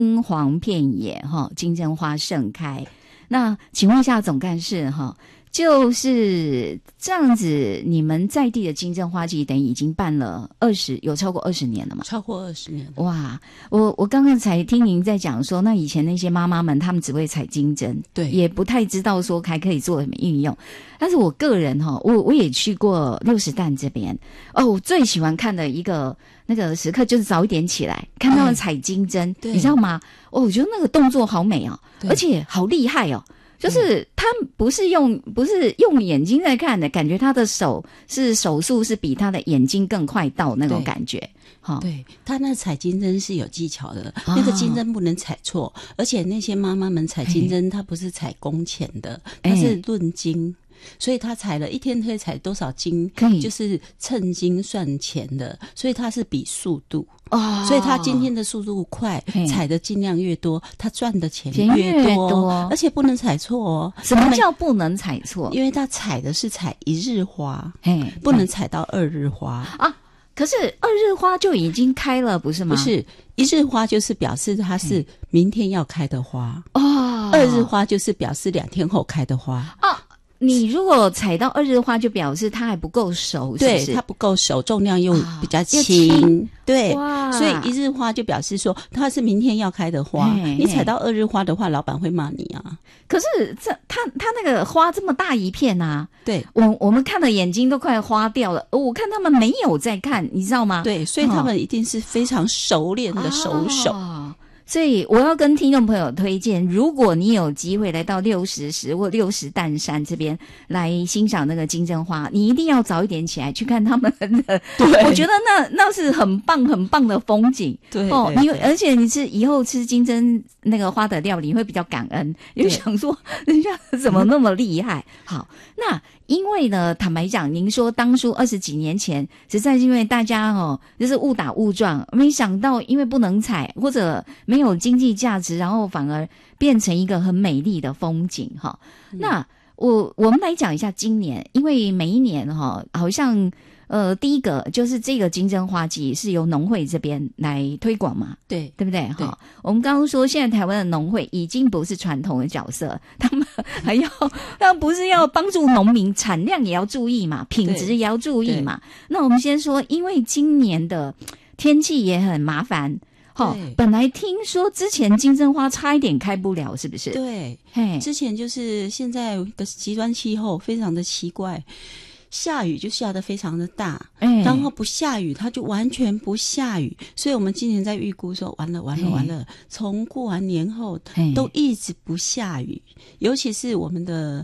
金黄遍野金针花盛开。那请问一下总干事就是这样子，你们在地的金针花季等于已经办了有超过20年了嘛？ 超过20年。 哇，我刚刚才听您在讲说，那以前那些妈妈们，她们只会采金针， 对， 也不太知道说还可以做什么运用。但是我个人我也去过60担这边我最喜欢看的一个那个时刻就是早一点起来看他们采金针，你知道吗？我觉得那个动作好美而且好厉害就是他不是用眼睛在看的，感觉他的手速是比他的眼睛更快到那种感觉。 对，他那采金针是有技巧的，那个金针不能采错，而且那些妈妈们采金针，她不是采工钱的，她是论斤。所以他采了一天可以采多少斤，就是称斤算钱的，所以他是比速度所以他今天的速度快，采的斤量越多，他赚的钱越多，而且不能采错什么叫不能采错？ 因为他采的是采1日花，不能采到2日花可是2日花就已经开了，不是吗？ 不是，1日花就是表示它是明天要开的花2日花就是表示2天后开的花你如果采到2日花，就表示它还不够熟，是不是？ 对，它不够熟，重量又比较轻，对，所以1日花就表示说它是明天要开的花。你采到2日花的话，老板会骂你啊。 可是它那个花这么大一片对， 我们看的眼睛都快花掉了。我看他们没有在看，你知道吗？ 对，所以他们一定是非常熟练的熟手。 所以我要跟听众朋友推荐，如果你有机会来到60石或60担山这边来欣赏那个金针花，你一定要早一点起来去看他们的。我觉得那是很棒很棒的风景。 对而且你以后吃金针那个花的料理会比较感恩，就想说人家怎么那么厉害。好，那因为呢，坦白讲，您说当初20几年前，实在是因为大家就是误打误撞，没想到因为不能采或者没有经济价值，然后反而变成一个很美丽的风景那我们来讲一下今年，因为每一年好像第一个就是这个金针花季是由农会这边来推广嘛，对不对？我们刚刚说现在台湾的农会已经不是传统的角色，他们不是要帮助农民，产量也要注意嘛，品质也要注意嘛。那我们先说，因为今年的天气也很麻烦本来听说之前金针花差一点开不了，是不是？ 对，之前就是现在的极端气候非常的奇怪，下雨就下得非常的大，然后不下雨它就完全不下雨，所以我们今年在预估说完了，从过完年后都一直不下雨，尤其是我们的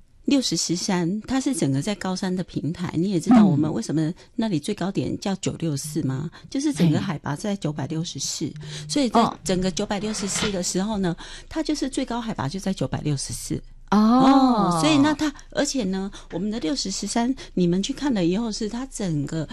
60石山，它是整个在高山的平台，你也知道我们为什么那里最高点叫964吗？就是整个海拔在964，所以在整个964的时候呢，它就是最高海拔就在964。所以那它，而且呢，我们的60石山，你们去看了以后，是它整个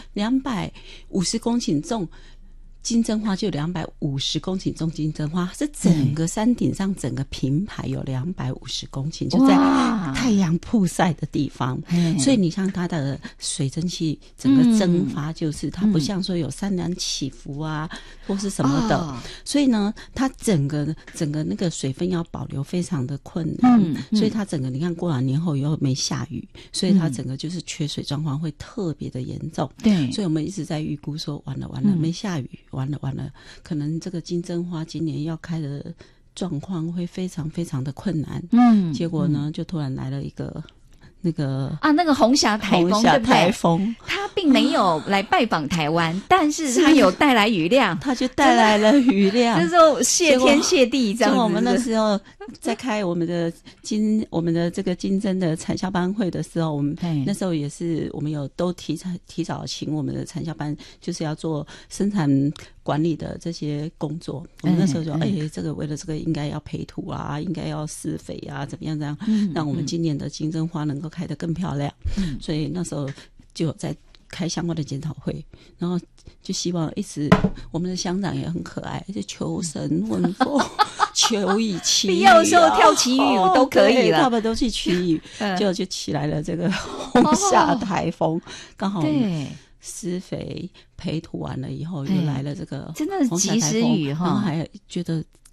250公顷种金针花，就250公顷种金针花，是整个山顶上整个平排有250公顷，就在太阳曝晒的地方。所以你像它的水蒸气整个蒸发，就是它不像说有山峦起伏啊，或是什么的。所以呢，它整个那个水分要保留非常的困难。所以它整个你看过完年后以后没下雨，所以它整个就是缺水状况会特别的严重。对，所以我们一直在预估说完了没下雨。完了，可能这个金针花今年要开的状况会非常非常的困难。结果呢，就突然来了一个那个红霞台风，对不对？他并没有来拜访台湾，但是他有带来雨量，他就带来了雨量，那时候谢天谢地这样子。我们那时候在开我们的这个金针的产销班会的时候，我们那时候也是我们有都提早请我们的产销班，就是要做生产管理的这些工作。我们那时候说这个为了这个应该要培土啊，应该要施肥啊，怎么样这样，让我们今年的金针花能够开得更漂亮。所以那时候就有在开相关的检讨会，然后就希望一直我们的乡长也很可爱，就求神问佛求雨祈雨，必要的时候跳祈雨都可以了，他们都去祈雨，就起来了这个红霞台风，刚好施肥培土完了以后，又来了这个真的及时雨哈， 然后还觉得